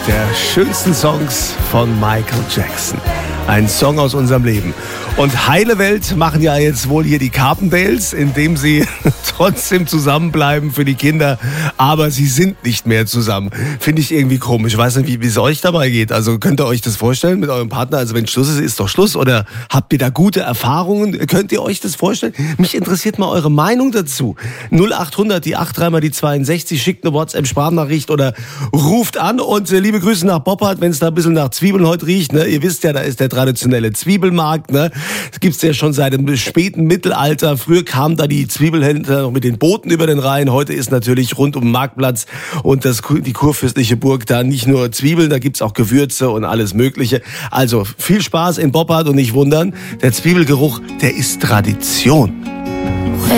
der schönsten Songs von Michael Jackson. Ein Song aus unserem Leben. Und heile Welt machen ja jetzt wohl hier die Carpendales, indem sie trotzdem zusammenbleiben für die Kinder, aber sie sind nicht mehr zusammen. Finde ich irgendwie komisch. Ich weiß nicht, wie es euch dabei geht. Also könnt ihr euch das vorstellen mit eurem Partner? Also wenn Schluss ist, ist doch Schluss. Oder habt ihr da gute Erfahrungen? Könnt ihr euch das vorstellen? Mich interessiert mal eure Meinung dazu. 0800, die 83 mal die 62, schickt eine WhatsApp-Sprachnachricht oder ruft an. Und liebe Grüße nach Boppard, wenn es da ein bisschen nach Zwiebeln heute riecht. Ne? Ihr wisst ja, da ist der traditionelle Zwiebelmarkt. Ne? Das gibt's ja schon seit dem späten Mittelalter. Früher kamen da die Zwiebelhändler noch mit den Booten über den Rhein. Heute ist natürlich rund um den Marktplatz und die kurfürstliche Burg da nicht nur Zwiebeln, da gibt's auch Gewürze und alles Mögliche. Also viel Spaß in Boppard und nicht wundern, der Zwiebelgeruch, der ist Tradition.